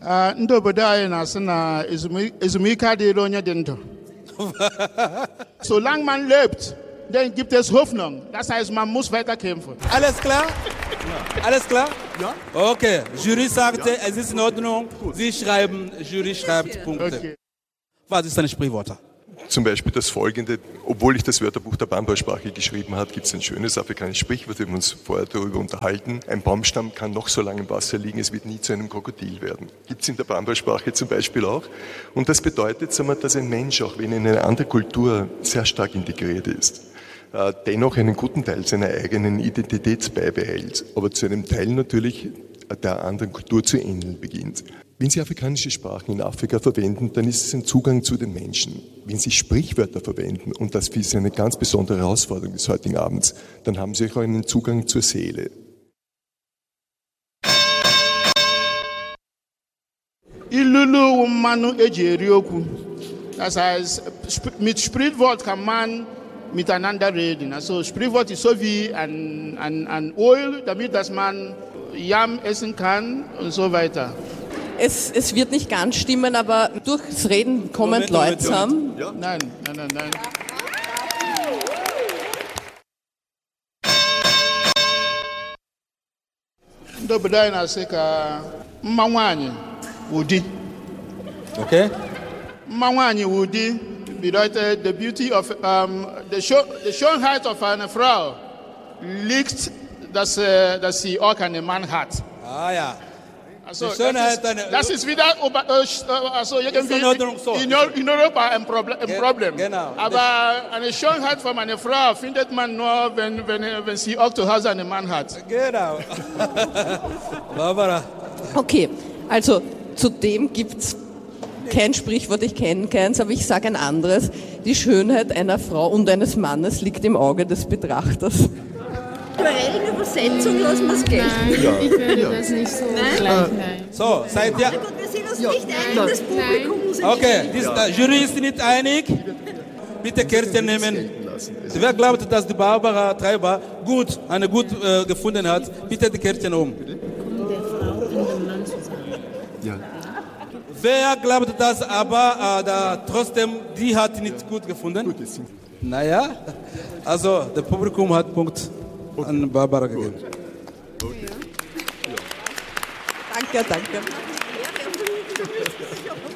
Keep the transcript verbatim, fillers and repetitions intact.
Ndo bodai na sana izumika de ronya dento. Solange man lebt, dann gibt es Hoffnung. Das heißt, man muss weiterkämpfen. Alles klar? Ja. Alles klar? Ja. Okay, Jury sagte, ja. Es ist in Ordnung. Sie schreiben, Jury schreibt Punkte. Okay. Was ist ein Sprichwort? Zum Beispiel das folgende: Obwohl ich das Wörterbuch der Bambara-Sprache geschrieben habe, gibt es ein schönes afrikanisches Sprichwort, wir haben uns vorher darüber unterhalten. Ein Baumstamm kann noch so lange im Wasser liegen, es wird nie zu einem Krokodil werden. Gibt es in der Bambara-Sprache zum Beispiel auch. Und das bedeutet, sagen wir, dass ein Mensch, auch wenn er in eine andere Kultur sehr stark integriert ist, dennoch einen guten Teil seiner eigenen Identität beibehält, aber zu einem Teil natürlich der anderen Kultur zu ähneln beginnt. Wenn Sie afrikanische Sprachen in Afrika verwenden, dann ist es ein Zugang zu den Menschen. Wenn Sie Sprichwörter verwenden, und das ist eine ganz besondere Herausforderung des heutigen Abends, dann haben Sie auch einen Zugang zur Seele. Ilulu manu ejerioku. Das heißt, mit Sprichwort kann man miteinander reden. Also Sprichwort ist so wie ein, ein, ein Öl, damit dass man Yam essen kann und so weiter. Es, es wird nicht ganz stimmen, aber durchs Reden kommen Moment, Leute zusammen. Ja? Nein, nein, nein, nein. Ndo bedai na seka mmanwanyi wudi. Okay. Mmanwanyi wudi bedeutet the beauty of um, the show, the Schönheit of eine Frau liegt, dass, uh, dass sie auch einen Mann hat. Ah ja. Also, das, ist, das ist wieder also irgendwie so. in, in Europa ein Problem. Ein Problem. Genau. Aber eine Schönheit von einer Frau findet man nur, wenn, wenn, wenn sie auch zu Hause einen Mann hat. Genau. Barbara. Okay, also zu dem gibt es kein Sprichwort, ich kenne keins, aber ich sage ein anderes. Die Schönheit einer Frau und eines Mannes liegt im Auge des Betrachters. Aktuellen Übersetzung lassen wir es gelten. Nein, ja. ich würde ja. das nicht so Nein? gleich, nein. So, seid ihr... Gut, wir sind uns ja. nicht einig, das Publikum muss sich Okay, die ja. Jury ist nicht einig. Bitte Kärtchen nehmen. Wer glaubt, dass die Barbara Treiber gut, eine gut äh, gefunden hat, bitte die Kärtchen um. Der Frau und dem Mann zusammen. Ja. Wer glaubt, dass aber äh, da trotzdem, die hat nicht gut gefunden? Gut, das sind naja, also das Publikum hat Punkt an Barbara gegeben. Okay. Danke, danke.